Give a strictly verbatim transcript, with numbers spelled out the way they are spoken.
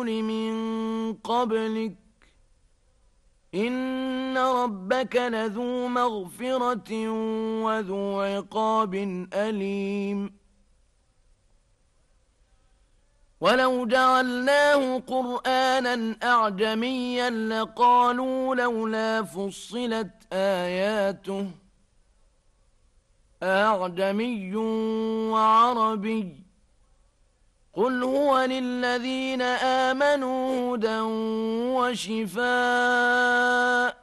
من قبلك إن ربك لذو مغفرة وذو عقاب أليم ولو جعلناه قرآنا أعجميا لقالوا لولا فصلت آياته أعجمي وعربي قل هو للذين آمنوا هدى وشفاء